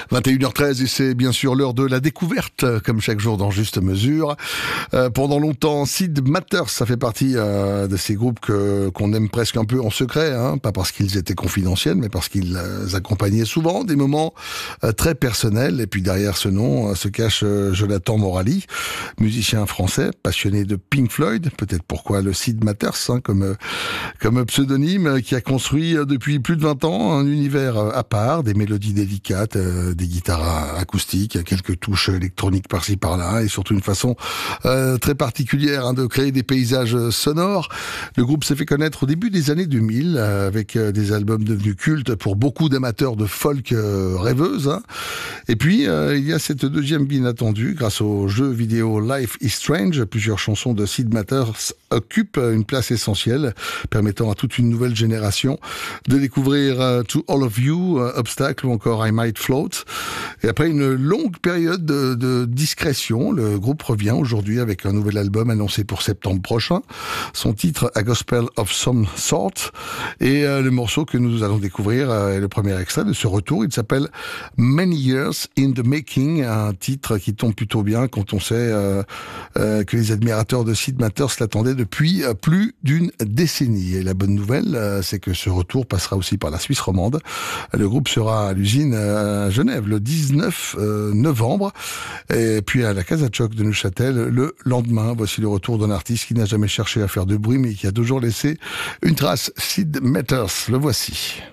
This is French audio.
21h13 et c'est bien sûr l'heure de la découverte, comme chaque jour dans Juste Mesure. Pendant longtemps, Sid Matters, ça fait partie de ces groupes qu'on aime presque un peu en secret, hein, pas parce qu'ils étaient confidentiels, mais parce qu'ils accompagnaient souvent des moments très personnels. Et puis derrière ce nom se cache Jonathan Morali, musicien français, passionné de Pink Floyd, peut-être pourquoi le Sid Matters, hein, comme pseudonyme, qui a construit depuis plus de 20 ans un univers à part, des mélodies délicates, des guitares acoustiques, quelques touches électroniques par-ci par-là, et surtout une façon très particulière de créer des paysages sonores. Le groupe s'est fait connaître au début des années 2000 avec des albums devenus cultes pour beaucoup d'amateurs de folk rêveuses. Hein. Et puis il y a cette deuxième vie inattendue grâce au jeu vidéo Life is Strange. Plusieurs chansons de Sid Matters occupent une place essentielle, permettant à toute une nouvelle génération de découvrir To All of You, Obstacle ou encore I Might Float. Et après une longue période de discrétion, le groupe revient aujourd'hui avec un nouvel album annoncé pour septembre prochain. Son titre, A Gospel of Some Sort. Et le morceau que nous allons découvrir est le premier extrait de ce retour. Il s'appelle Many Years in the Making, un titre qui tombe plutôt bien quand on sait que les admirateurs de Sid Matters l'attendaient depuis plus d'une décennie. Et la bonne nouvelle, c'est que ce retour passera aussi par la Suisse romande. Le groupe sera à l'usine à Genève le 19 novembre et puis à la Casa Choc de Neuchâtel le lendemain. Voici le retour d'un artiste qui n'a jamais cherché à faire de bruit mais qui a toujours laissé une trace. Sid Matters, le voici.